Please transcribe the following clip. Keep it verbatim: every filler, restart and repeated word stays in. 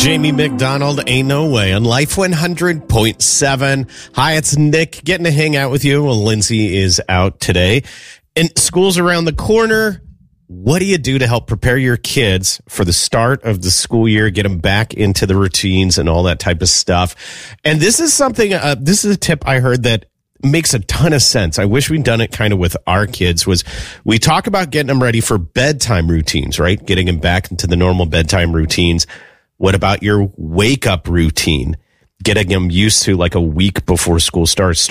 Jamie McDonald, Ain't No Way on Life one hundred point seven. Hi, it's Nick getting to hang out with you. Well, Lindsay is out today. And school's around the corner. What do you do to help prepare your kids for the start of the school year, get them back into the routines and all that type of stuff? And this is something, uh, this is a tip I heard that makes a ton of sense. I wish we'd done it kind of with our kids. Was we talk about getting them ready for bedtime routines, right? Getting them back into the normal bedtime routines. What about your wake up routine? Getting them used to like a week before school starts.